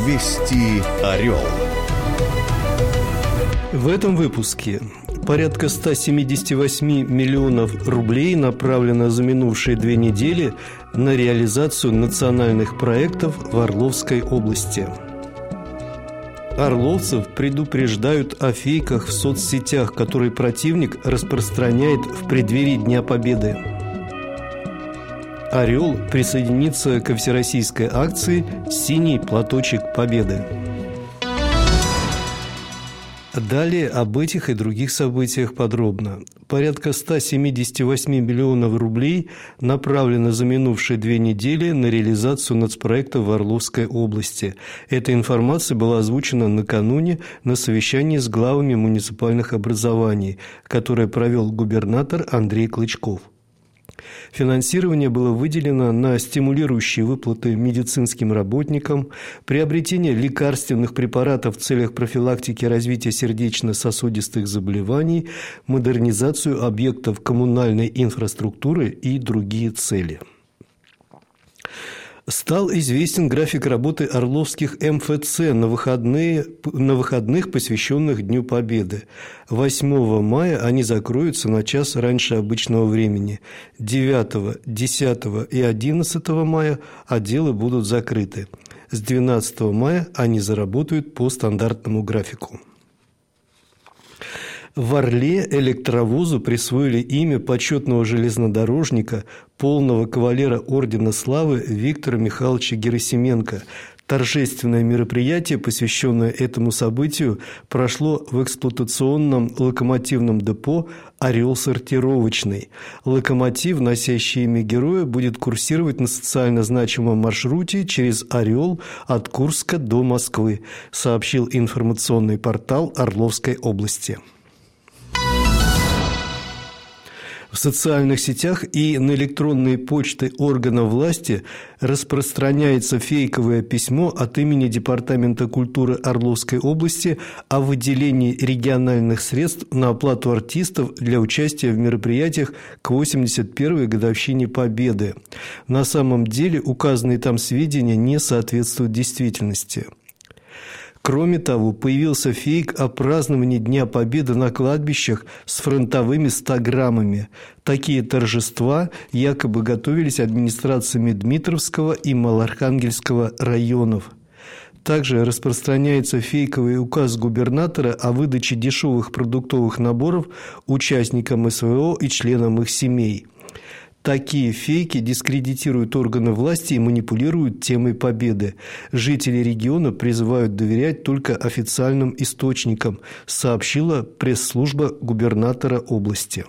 Вести Орел. В этом выпуске порядка 178 миллионов рублей направлено за минувшие 2 недели на реализацию национальных проектов в Орловской области. Орловцев предупреждают о фейках в соцсетях, которые противник распространяет в преддверии Дня Победы. Орел присоединится ко всероссийской акции «Синий платочек Победы». Далее об этих и других событиях подробно. Порядка 178 миллионов рублей направлено за минувшие 2 недели на реализацию нацпроекта в Орловской области. Эта информация была озвучена накануне на совещании с главами муниципальных образований, которое провел губернатор Андрей Клычков. Финансирование было выделено на стимулирующие выплаты медицинским работникам, приобретение лекарственных препаратов в целях профилактики развития сердечно-сосудистых заболеваний, модернизацию объектов коммунальной инфраструктуры и другие цели. Стал известен график работы орловских МФЦ на выходных, посвященных Дню Победы. 8 мая они закроются на час раньше обычного времени. 9, 10 и 11 мая отделы будут закрыты. С 12 мая они заработают по стандартному графику. В Орле электровозу присвоили имя почетного железнодорожника, полного кавалера Ордена Славы Виктора Михайловича Герасименко. Торжественное мероприятие, посвященное этому событию, прошло в эксплуатационном локомотивном депо «Орел сортировочный». Локомотив, носящий имя героя, будет курсировать на социально значимом маршруте через Орел от Курска до Москвы, сообщил информационный портал Орловской области. В социальных сетях и на электронные почты органов власти распространяется фейковое письмо от имени Департамента культуры Орловской области о выделении региональных средств на оплату артистов для участия в мероприятиях к 81-й годовщине Победы. На самом деле указанные там сведения не соответствуют действительности. Кроме того, появился фейк о праздновании Дня Победы на кладбищах с фронтовыми 100 граммами. Такие торжества якобы готовились администрациями Дмитровского и Малоархангельского районов. Также распространяется фейковый указ губернатора о выдаче дешевых продуктовых наборов участникам СВО и членам их семей. Такие фейки дискредитируют органы власти и манипулируют темой победы. Жители региона призывают доверять только официальным источникам, сообщила пресс-служба губернатора области.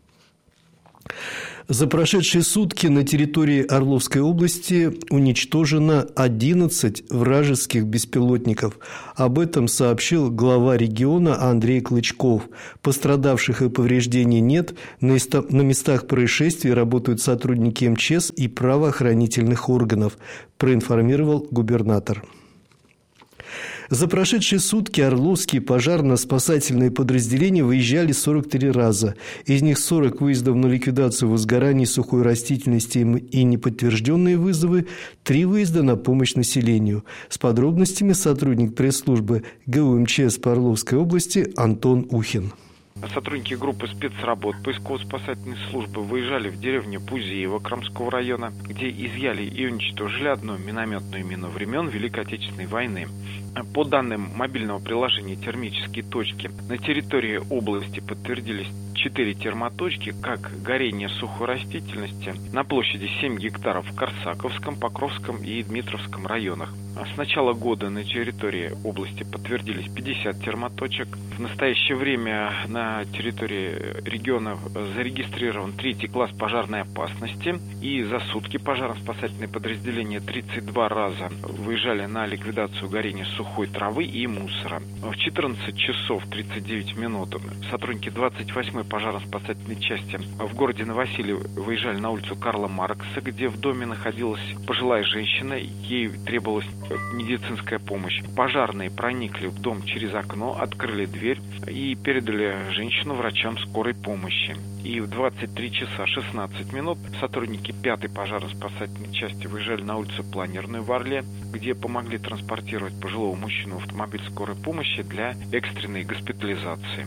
За прошедшие сутки на территории Орловской области уничтожено 11 вражеских беспилотников. Об этом сообщил глава региона Андрей Клычков. Пострадавших и повреждений нет. На местах происшествий работают сотрудники МЧС и правоохранительных органов, проинформировал губернатор. За прошедшие сутки орловские пожарно-спасательные подразделения выезжали 43 раза. Из них 40 выездов на ликвидацию возгораний сухой растительности и неподтвержденные вызовы, 3 выезда на помощь населению. С подробностями сотрудник пресс-службы ГУ МЧС по Орловской области Антон Ухин. Сотрудники группы спецработ поисково-спасательной службы выезжали в деревню Пузеево Крамского района, где изъяли и уничтожили одну минометную мину времен Великой Отечественной войны. По данным мобильного приложения «Термические точки», на территории области подтвердились 4 термоточки, как горение сухой растительности на площади 7 гектаров в Корсаковском, Покровском и Дмитровском районах. С начала года на территории области подтвердились 50 термоточек. В настоящее время на территории региона зарегистрирован 3-й класс пожарной опасности. И за сутки пожарно-спасательные подразделения 32 раза выезжали на ликвидацию горения сухой травы и мусора. В 14 часов 39 минут сотрудники 28-й пожарно-спасательной части в городе Новосиле выезжали на улицу Карла Маркса, где в доме находилась пожилая женщина, ей требовалась медицинская помощь. Пожарные проникли в дом через окно, открыли дверь и передали женщину врачам скорой помощи. И в 23 часа 16 минут сотрудники 5-й пожарно-спасательной части выезжали на улицу Планерную в Орле, где помогли транспортировать пожилого мужчину в автомобиль скорой помощи для экстренной госпитализации.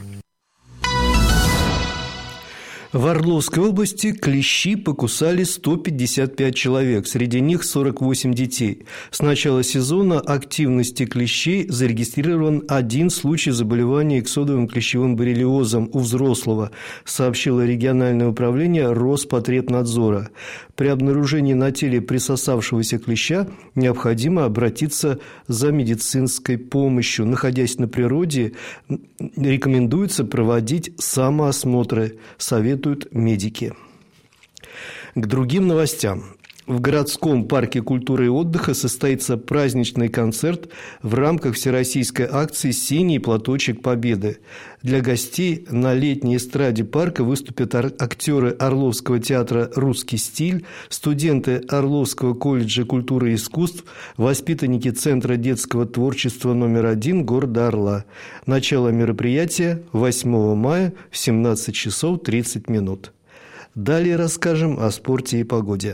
В Орловской области клещи покусали 155 человек, среди них 48 детей. С начала сезона активности клещей зарегистрирован 1 случай заболевания иксодовым клещевым боррелиозом у взрослого, сообщило региональное управление Роспотребнадзора. При обнаружении на теле присосавшегося клеща необходимо обратиться за медицинской помощью. Находясь на природе, рекомендуется проводить самоосмотры, советуют медики. К другим новостям. В городском парке культуры и отдыха состоится праздничный концерт в рамках всероссийской акции «Синий платочек Победы». Для гостей на летней эстраде парка выступят актеры Орловского театра «Русский стиль», студенты Орловского колледжа культуры и искусств, воспитанники Центра детского творчества номер 1 города Орла. Начало мероприятия 8 мая в 17 часов 30 минут. Далее расскажем о спорте и погоде.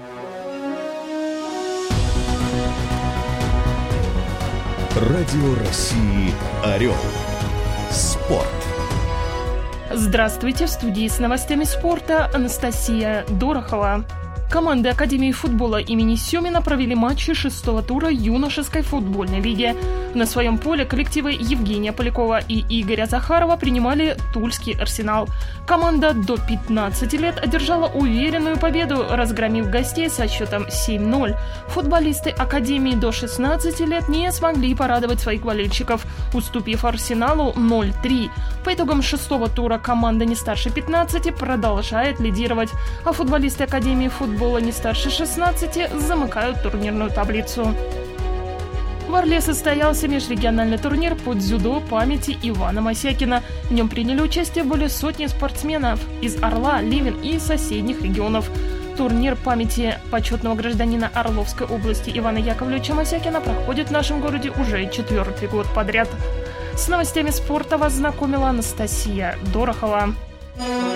Радио России «Орел». Спорт. Здравствуйте, в студии с новостями спорта Анастасия Дорохова. Команды Академии футбола имени Семина провели матчи 6-го тура юношеской футбольной лиги. На своем поле коллективы Евгения Полякова и Игоря Захарова принимали Тульский Арсенал. Команда до 15 лет одержала уверенную победу, разгромив гостей со счетом 7-0. Футболисты Академии до 16 лет не смогли порадовать своих болельщиков, уступив Арсеналу 0-3. По итогам 6-го тура команда не старше 15 продолжает лидировать, а футболисты Академии футбола не старше 16 замыкают турнирную таблицу. В Орле состоялся межрегиональный турнир по дзюдо памяти Ивана Мосякина. В нем приняли участие более сотни спортсменов из Орла, Ливен и соседних регионов. Турнир памяти почетного гражданина Орловской области Ивана Яковлевича Мосякина проходит в нашем городе уже 4-й год подряд. С новостями спорта вас знакомила Анастасия Дорохова.